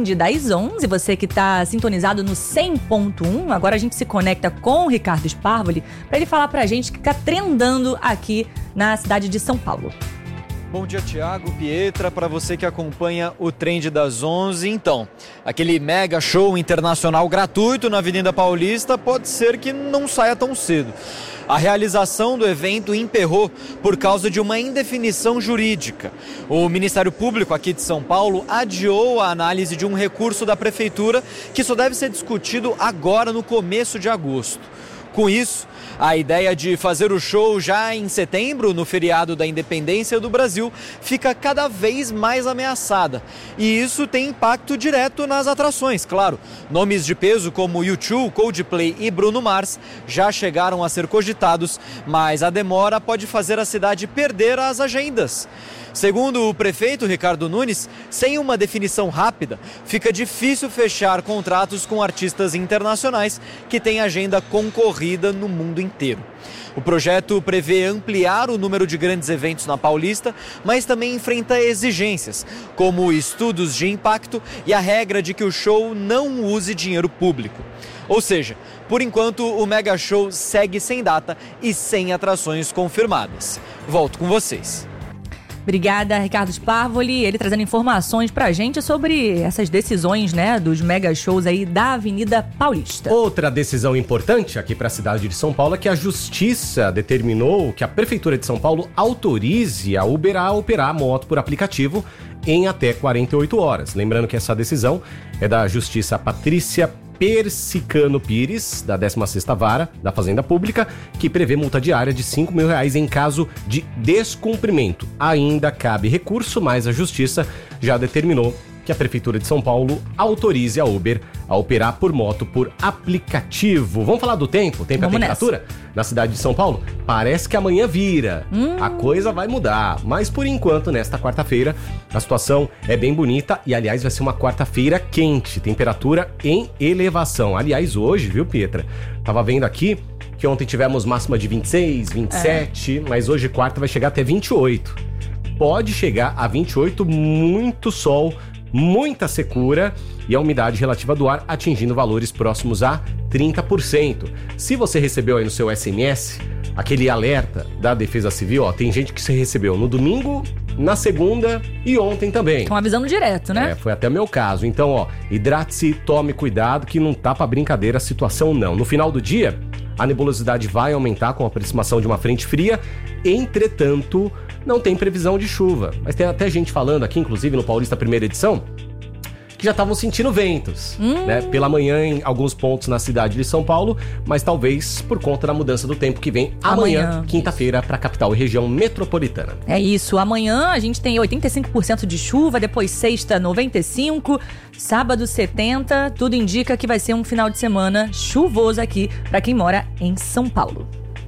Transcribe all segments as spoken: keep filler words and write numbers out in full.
Trend das onze. Você que está sintonizado no cem ponto um. Agora a gente se conecta com o Ricardo Sparvoli para ele falar pra gente o que está trendando aqui na cidade de São Paulo. Bom dia, Thiago, Pietra, para você que acompanha o Trend das onze. Então, aquele mega show internacional gratuito na Avenida Paulista pode ser que não saia tão cedo. A realização do evento emperrou por causa de uma indefinição jurídica. O Ministério Público aqui de São Paulo adiou a análise de um recurso da Prefeitura que só deve ser discutido agora no começo de agosto. Com isso, a ideia de fazer o show já em setembro, no feriado da Independência do Brasil, fica cada vez mais ameaçada. E isso tem impacto direto nas atrações, claro. Nomes de peso como U dois, Coldplay e Bruno Mars já chegaram a ser cogitados, mas a demora pode fazer a cidade perder as agendas. Segundo o prefeito Ricardo Nunes, sem uma definição rápida, fica difícil fechar contratos com artistas internacionais que têm agenda concorrida no mundo inteiro. O projeto prevê ampliar o número de grandes eventos na Paulista, mas também enfrenta exigências, como estudos de impacto e a regra de que o show não use dinheiro público. Ou seja, por enquanto o Mega Show segue sem data e sem atrações confirmadas. Volto com vocês. Obrigada, Ricardo Sparvoli, ele trazendo informações pra gente sobre essas decisões, né, dos mega shows aí da Avenida Paulista. Outra decisão importante aqui para a cidade de São Paulo é que a Justiça determinou que a Prefeitura de São Paulo autorize a Uber a operar a moto por aplicativo em até quarenta e oito horas. Lembrando que essa decisão é da Justiça Patrícia Persicano Pires, da décima sexta Vara da Fazenda Pública, que prevê multa diária de cinco mil reais em caso de descumprimento. Ainda cabe recurso, mas a Justiça já determinou que a Prefeitura de São Paulo autorize a Uber a operar por moto por aplicativo. Vamos falar do tempo? Tempo e a temperatura? Nessa. Na cidade de São Paulo? Parece que amanhã vira. Hum. A coisa vai mudar. Mas por enquanto, nesta quarta-feira, a situação é bem bonita e, aliás, vai ser uma quarta-feira quente. Temperatura em elevação. Aliás, hoje, viu, Pietra? Tava vendo aqui que ontem tivemos máxima de vinte e seis, vinte e sete, é. Mas hoje, quarta, vai chegar até vinte e oito. Pode chegar a vinte e oito, muito sol, muita secura e a umidade relativa do ar atingindo valores próximos a trinta por cento. Se você recebeu aí no seu S M S aquele alerta da Defesa Civil, ó, tem gente que você recebeu no domingo, na segunda e ontem também. Estão avisando direto, né? É, foi até meu caso. Então, ó, hidrate-se, tome cuidado que não tá pra brincadeira a situação não. No final do dia, a nebulosidade vai aumentar com a aproximação de uma frente fria, entretanto, não tem previsão de chuva. Mas tem até gente falando aqui, inclusive no Paulista Primeira Edição, que já estavam sentindo ventos, hum. né? Pela manhã em alguns pontos na cidade de São Paulo, mas talvez por conta da mudança do tempo que vem amanhã, amanhã quinta-feira, para a capital e região metropolitana. É isso, amanhã a gente tem oitenta e cinco por cento de chuva, depois sexta noventa e cinco por cento, sábado setenta por cento, tudo indica que vai ser um final de semana chuvoso aqui para quem mora em São Paulo.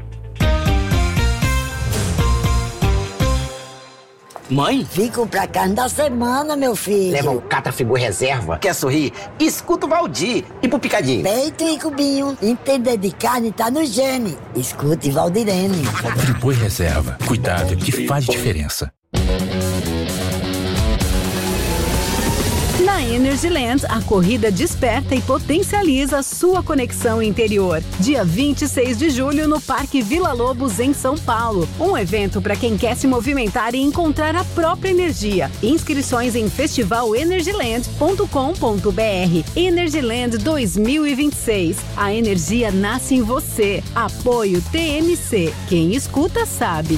Mãe? Vim comprar carne da semana, meu filho. Leva um Catafigu reserva. Quer sorrir? Escuta o Valdir. E pro picadinho? Peito e cubinho. Entender de carne tá no gene. Escute Valdirene. Friboi reserva. Cuidado que faz diferença. Na Energyland, a corrida desperta e potencializa sua conexão interior. Dia vinte e seis de julho no Parque Vila Lobos, em São Paulo. Um evento para quem quer se movimentar e encontrar a própria energia. Inscrições em festival energyland ponto com ponto b r. Energyland dois mil e vinte e seis. A energia nasce em você. Apoio T M C. Quem escuta sabe.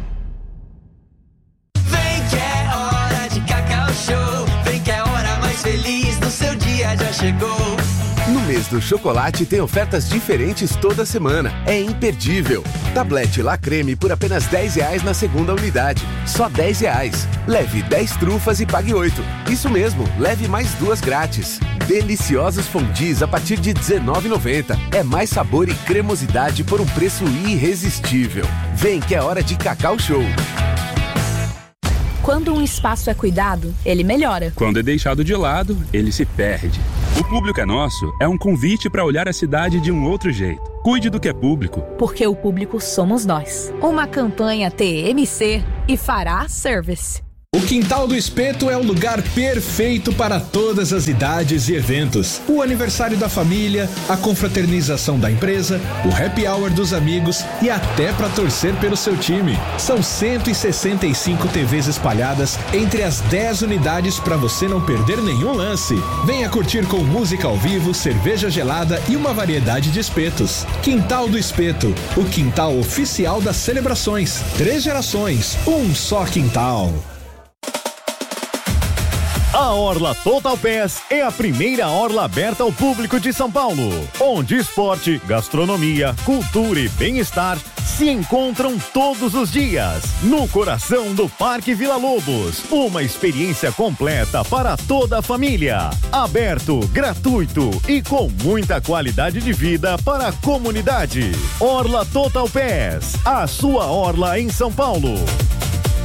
Vem que é hora de Cacau Show. Vem que é hora mais feliz do seu dia já chegou. No mês do chocolate tem ofertas diferentes toda semana. É imperdível. Tablete La Creme por apenas dez reais na segunda unidade. Só dez reais. Leve dez trufas e pague oito. Isso mesmo, leve mais duas grátis. Deliciosos fondis a partir de dezenove reais e noventa centavos. É mais sabor e cremosidade por um preço irresistível. Vem que é hora de Cacau Show. Quando um espaço é cuidado, ele melhora. Quando é deixado de lado, ele se perde. O Público é Nosso é um convite para olhar a cidade de um outro jeito. Cuide do que é público. Porque o público somos nós. Uma campanha T M C e Fará Service. O Quintal do Espeto é o lugar perfeito para todas as idades e eventos. O aniversário da família, a confraternização da empresa, o happy hour dos amigos e até para torcer pelo seu time. São cento e sessenta e cinco T Vs espalhadas entre as dez unidades para você não perder nenhum lance. Venha curtir com música ao vivo, cerveja gelada e uma variedade de espetos. Quintal do Espeto, o quintal oficial das celebrações. Três gerações, um só quintal. A Orla Total Pass é a primeira orla aberta ao público de São Paulo, onde esporte, gastronomia, cultura e bem-estar se encontram todos os dias, no coração do Parque Vila Lobos. Uma experiência completa para toda a família. Aberto, gratuito e com muita qualidade de vida para a comunidade. Orla Total Pass, a sua orla em São Paulo.